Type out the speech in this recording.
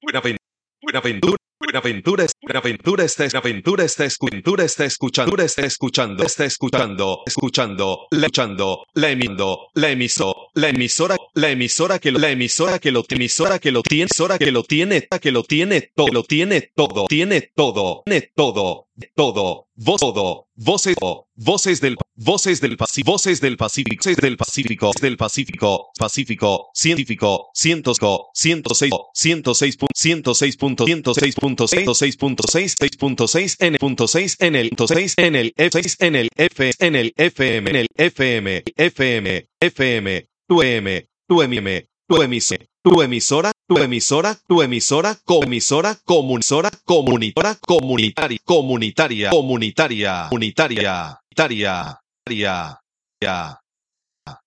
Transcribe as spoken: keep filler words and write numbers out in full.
Buenaventura, Buenaventura, Buenaventura, Buenaventura está, Buenaventura está, Buenaventura está escuchando, está escuchando, está escuchando, escuchando, la escuchando, la emitiendo, la emiso, la emisora, la emisora que lo, la emisora que lo, emisora que lo tiene, emisora que lo tiene, que lo tiene todo, lo tiene todo, tiene todo, tiene todo, todo, voz todo, voces, voces del, voces del Pacífico, voces del Pacífico, voces del Pacífico, del Pacífico, Pacífico, científico, ciento seis, ciento seis, ciento seis punto, ciento seis punto seis, seis punto seis, seis punto seis, n punto seis, en el seis, en el F seis, en el F, en el F M, en el F M, F M, F M, tu M, tu M M, tu emisora, tu emisora, tu emisora, tu emisora, coemisora, comunisora, comunitora, comunitaria, comunitaria, comunitaria, comunitaria, comunitaria, comunitaria.